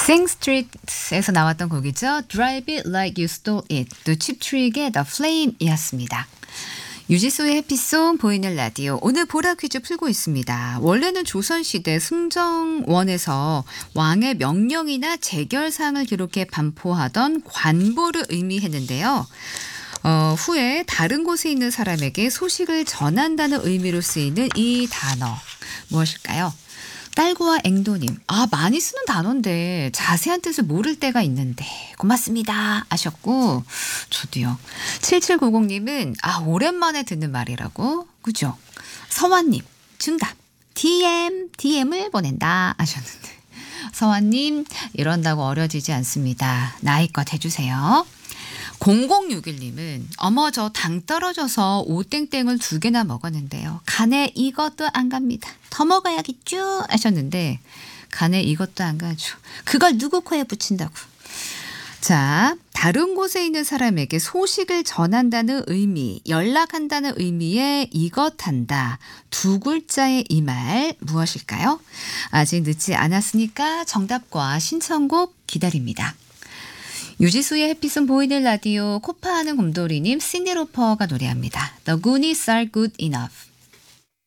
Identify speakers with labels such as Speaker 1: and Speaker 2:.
Speaker 1: Sing Street에서 나왔던 곡이죠. Drive It Like You Stole It. 또 칩트릭의 The Flame이었습니다. 유지소의 해피송 보이는 라디오. 오늘 보라 퀴즈 풀고 있습니다. 원래는 조선시대 승정원에서 왕의 명령이나 재결사항을 기록해 반포하던 관보를 의미했는데요. 후에 다른 곳에 있는 사람에게 소식을 전한다는 의미로 쓰이는 이 단어 무엇일까요? 딸구와 앵도님. 많이 쓰는 단어인데 자세한 뜻을 모를 때가 있는데 고맙습니다 하셨고, 저도요. 7790님은 오랜만에 듣는 말이라고. 그죠? 서환님 정답. DM을 보낸다 하셨는데, 서환님 이런다고 어려지지 않습니다. 나이껏 해주세요. 0061님은 어머 저 당 떨어져서 오땡땡을 2개나 먹었는데요. 간에 이것도 안 갑니다. 더 먹어야겠죠 하셨는데, 간에 이것도 안 가죠. 그걸 누구 코에 붙인다고. 자, 다른 곳에 있는 사람에게 소식을 전한다는 의미, 연락한다는 의미의 이것한다. 2글자의 이 말 무엇일까요? 아직 늦지 않았으니까 정답과 신청곡 기다립니다. 유지수의 해피송 보이는 라디오. 코파하는 곰돌이님, 신디로퍼가 노래합니다. The Goonies are good enough.